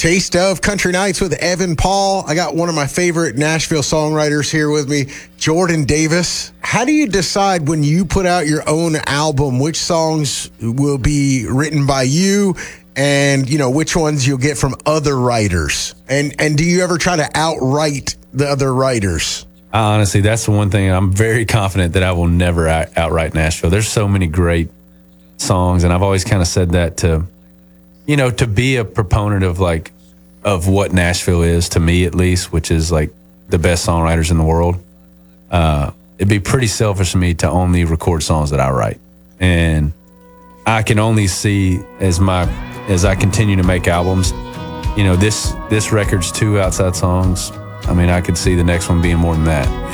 Taste of Country Nights with Evan Paul. I got one of my favorite Nashville songwriters here with me, Jordan Davis. How do you decide when you put out your own album, which songs will be written by you and, you know, which ones you'll get from other writers? And do you ever try to outright the other writers? Honestly, that's the one thing I'm very confident that I will never outright Nashville. There's so many great songs, and I've always kind of said that to be a proponent of what Nashville is, to me at least, which is like the best songwriters in the world. It'd be pretty selfish of me to only record songs that I write. And I can only see as I continue to make albums, you know, this record's 2 outside songs. I mean, I could see the next one being more than that.